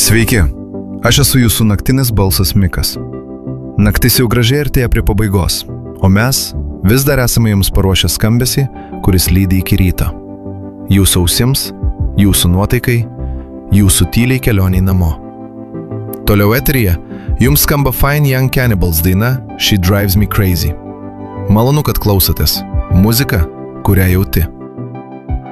Sveiki, aš esu jūsų naktinis balsas Mikas. Naktis jau gražiai artėja prie pabaigos, o mes vis dar esame jums paruošę skambesį, kuris lydi iki ryto. Jūsų ausims, jūsų nuotaikai, jūsų tyliai kelioniai namo. Toliau eteryje jums skamba Fine Young Cannibals daina She Drives Me Crazy. Malonu, kad klausotės. Muzika, kurią jauti.